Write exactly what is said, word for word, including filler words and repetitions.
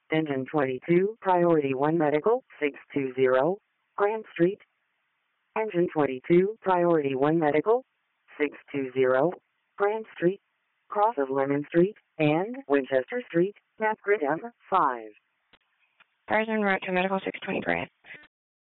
Engine twenty-two, Priority one Medical, six two zero, Grand Street. Engine twenty-two, Priority one Medical, six two zero, Grand Street, cross of Lemon Street, and Winchester Street, map grid M five. Cars en route to Medical six twenty Grand.